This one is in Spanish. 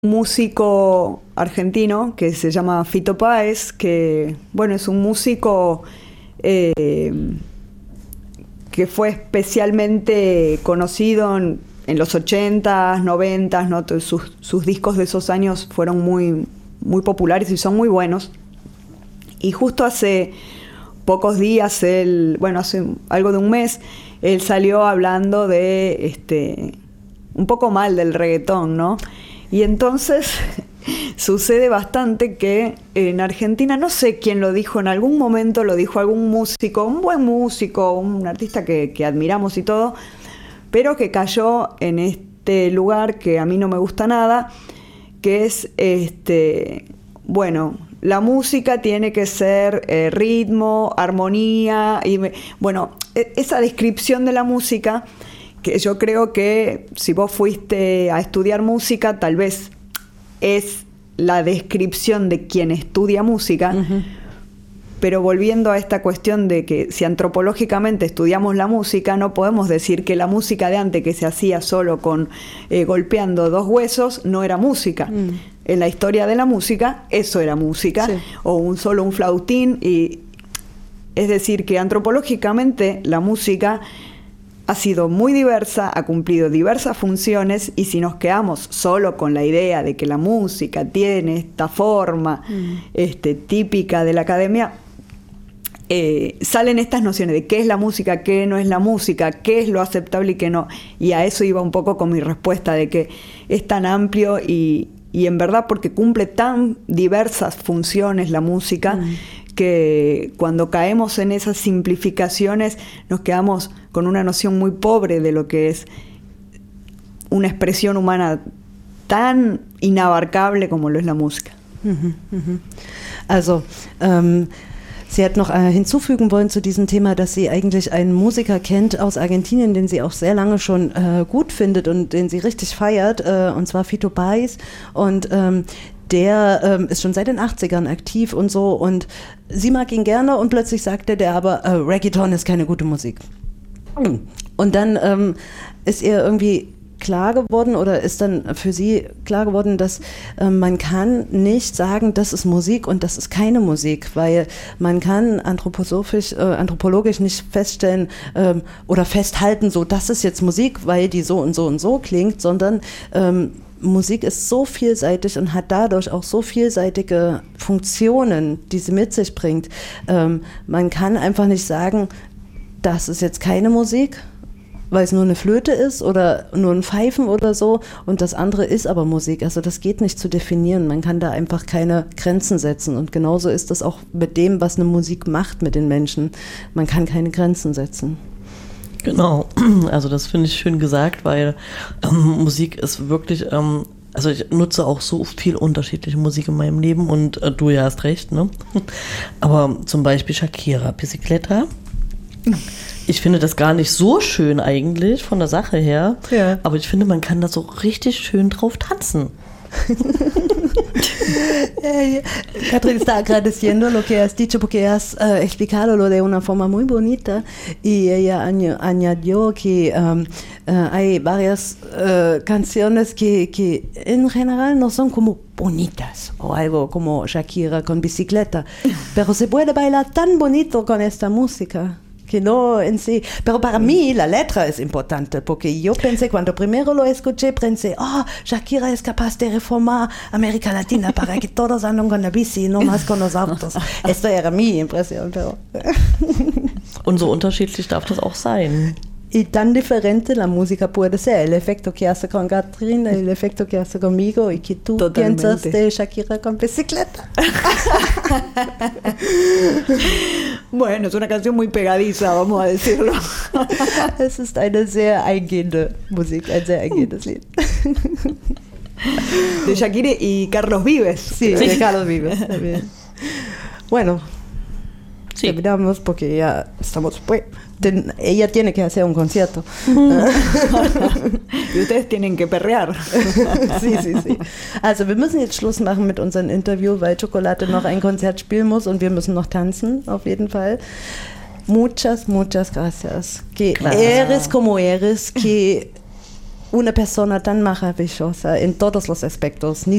músico argentino que se llama Fito Páez, que bueno, es un músico que fue especialmente conocido en los 80s, 90s, ¿no? Sus discos de esos años fueron muy, muy populares y son muy buenos. Y justo hace pocos días, hace algo de un mes, él salió hablando de un poco mal del reggaetón, ¿no? Y entonces sucede bastante que en Argentina, no sé quién lo dijo, en algún momento lo dijo algún músico, un buen músico, un artista que admiramos y todo, pero que cayó en este lugar que a mí no me gusta nada, que es, la música tiene que ser ritmo, armonía, esa descripción de la música, que yo creo que si vos fuiste a estudiar música, tal vez es la descripción de quien estudia música, pero volviendo a esta cuestión de que si antropológicamente estudiamos la música, no podemos decir que la música de antes, que se hacía solo con golpeando dos huesos, no era música. En la historia de la música, eso era música, sí. O solo un flautín, y es decir, que antropológicamente la música ha sido muy diversa, ha cumplido diversas funciones, y si nos quedamos solo con la idea de que la música tiene esta forma típica de la academia, salen estas nociones de qué es la música, qué no es la música, qué es lo aceptable y qué no. Y a eso iba un poco con mi respuesta, de que es tan amplio y en verdad porque cumple tan diversas funciones la música, que cuando caemos en esas simplificaciones nos quedamos con una noción muy pobre de lo que es una expresión humana tan inabarcable como lo es la música. Also, Sie hat noch hinzufügen wollen zu diesem Thema, dass sie eigentlich einen Musiker kennt aus Argentinien, den sie auch sehr lange schon gut findet und den sie richtig feiert, und zwar Fito Páez. Und der ist schon seit den 80ern aktiv und so, und sie mag ihn gerne, und plötzlich sagte der aber, Reggaeton ist keine gute Musik. Und dann ist ihr irgendwie klar geworden, oder ist dann für sie klar geworden, dass man kann nicht sagen, das ist Musik und das ist keine Musik, weil man kann anthropologisch nicht feststellen oder festhalten, so das ist jetzt Musik, weil die so und so und so klingt, sondern Musik ist so vielseitig und hat dadurch auch so vielseitige Funktionen, die sie mit sich bringt. Man kann einfach nicht sagen, das ist jetzt keine Musik, weil es nur eine Flöte ist oder nur ein Pfeifen oder so, und das andere ist aber Musik. Also das geht nicht zu definieren. Man kann da einfach keine Grenzen setzen, und genauso ist das auch mit dem, was eine Musik macht mit den Menschen. Man kann keine Grenzen setzen. Genau, also das finde ich schön gesagt, weil Musik ist wirklich, also ich nutze auch so viel unterschiedliche Musik in meinem Leben, und du ja hast recht, ne? Aber zum Beispiel Shakira, Bicicleta. Ich finde das gar nicht so schön eigentlich von der Sache her, ja. Aber ich finde, man kann da so richtig schön drauf tanzen. Catherine está agradeciendo lo que has dicho, porque has explicado lo de una forma muy bonita, y ella añadió que hay varias canciones que en general no son como bonitas, o algo como Shakira con Bicicleta, pero se puede bailar tan bonito con esta música. Que no en sí, pero para mí la letra es importante, porque yo pensé, cuando primero lo escuché, pensé, Shakira es capaz de reformar América Latina para que todos anden con la bici, no más con los autos. Esto era mi impresión, pero... Und so unterschiedlich darf das auch sein. Y tan diferente la música puede ser, el efecto que hace con Catherine, el efecto que hace conmigo, y que tú piensas de Shakira con Bicicleta. Bueno, es una canción muy pegadiza, vamos a decirlo. Es ist eine sehr eingehende Musik, ein sehr eingehendes Lied. De Shakira y Carlos Vives. Sí, de Carlos Vives también. Bueno, sí. Terminamos porque ya estamos... ella tiene que hacer un concierto. Y ustedes tienen que perrear. Sí. Also wir müssen jetzt Schluss machen mit unserem Interview, weil Chocolate noch ein Konzert spielen muss, und wir müssen noch tanzen, auf jeden Fall. Muchas gracias. Que eres como eres, que una persona tan maravillosa en todos los aspectos,